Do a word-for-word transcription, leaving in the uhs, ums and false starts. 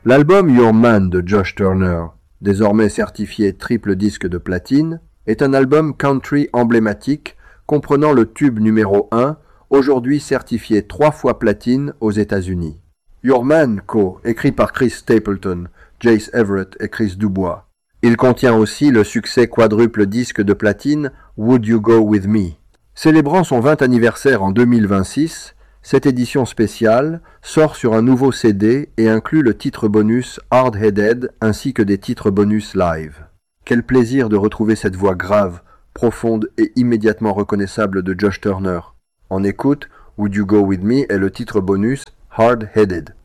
L'album Your Man de Josh Turner, désormais certifié triple disque de platine, est un album country emblématique comprenant le tube numéro un, aujourd'hui certifié trois fois platine aux États-Unis. Your Man Co., écrit par Chris Stapleton, Jace Everett et Chris Dubois. Il contient aussi le succès quadruple disque de platine Would You Go With Me. Célébrant son vingt anniversaire en deux mille vingt-six, cette édition spéciale sort sur un nouveau C D et inclut le titre bonus Hard Headed ainsi que des titres bonus live. Quel plaisir de retrouver cette voix grave, profonde et immédiatement reconnaissable de Josh Turner. En écoute, Would You Go With Me est le titre bonus Hard Headed.